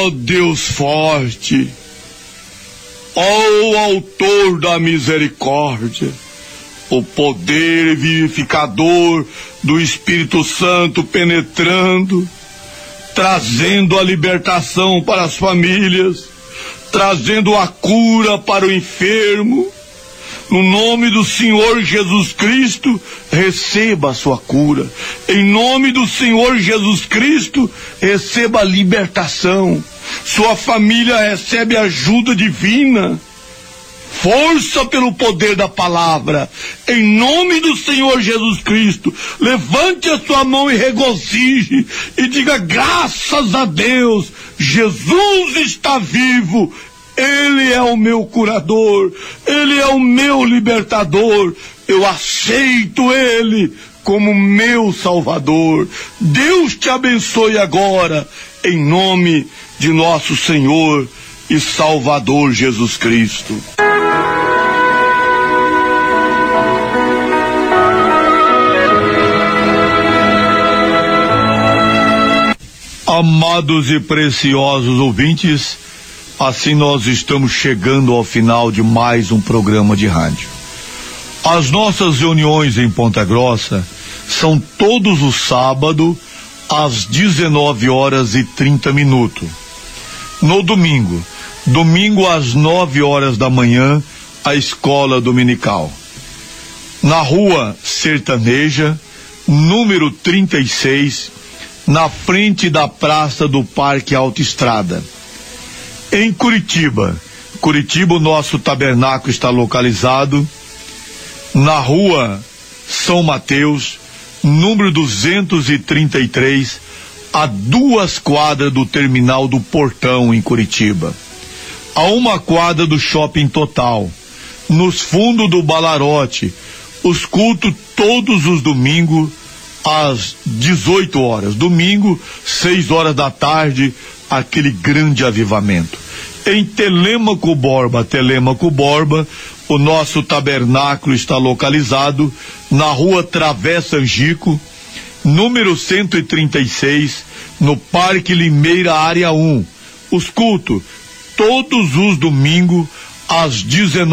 Ó Deus forte, ó autor da misericórdia, o poder vivificador do Espírito Santo penetrando, trazendo a libertação para as famílias, trazendo a cura para o enfermo. No nome do Senhor Jesus Cristo, receba a sua cura. Em nome do Senhor Jesus Cristo, receba a libertação. Sua família recebe ajuda divina. Força pelo poder da palavra. Em nome do Senhor Jesus Cristo, levante a sua mão e regozije e diga: graças a Deus, Jesus está vivo. Ele é o meu curador, Ele é o meu libertador, eu aceito Ele como meu Salvador. Deus te abençoe agora, em nome de nosso Senhor e Salvador Jesus Cristo. Amados e preciosos ouvintes, assim nós estamos chegando ao final de mais um programa de rádio. As nossas reuniões em Ponta Grossa são todos os sábados às 19h30. No domingo às 9h da manhã, a escola dominical. Na Rua Sertaneja, número 36, na frente da Praça do Parque Autoestrada. Em Curitiba, o nosso tabernáculo está localizado na Rua São Mateus, número 233, a 2 quadras do terminal do Portão, em Curitiba. A 1 quadra do Shopping Total, nos fundos do Balarote. Os cultos todos os domingos às 18 horas. Domingo, 6 horas da tarde, aquele grande avivamento. Em Telêmaco Borba, o nosso tabernáculo está localizado na Rua Travessa Angico, número 136, no Parque Limeira, área 1. Os cultos todos os domingos às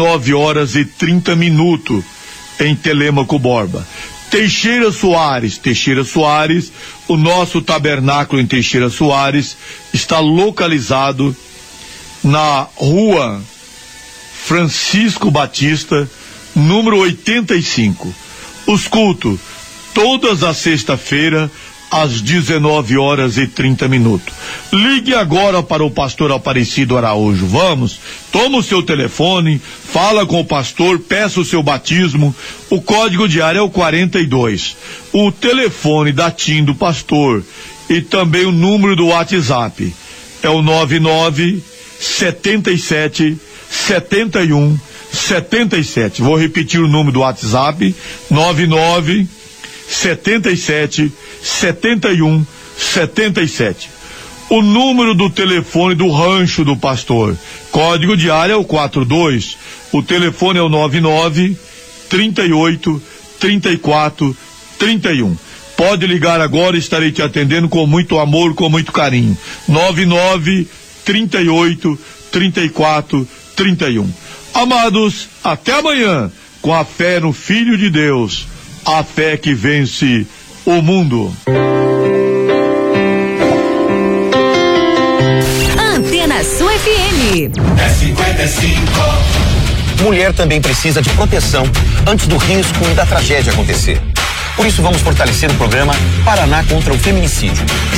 19h30 em Telêmaco Borba. Teixeira Soares, o nosso tabernáculo em Teixeira Soares está localizado na Rua Francisco Batista, número 85. Os cultos todas as sexta-feira às 19h30. Ligue agora para o pastor Aparecido Araújo. Vamos, toma o seu telefone, fala com o pastor, peça o seu batismo. O código de área é o 42. O telefone da TIM do pastor e também o número do WhatsApp é o 99777177. Vou repetir o número do WhatsApp: 99777177. O número do telefone do rancho do pastor, código de área é o 42. O telefone é o 99383431. Pode ligar agora, estarei te atendendo com muito amor, com muito carinho. 99383431. Amados, até amanhã, com a fé no Filho de Deus, a fé que vence o mundo. Antena Sul FM. É 55. Mulher também precisa de proteção antes do risco e da tragédia acontecer. Por isso vamos fortalecer o programa Paraná contra o Feminicídio,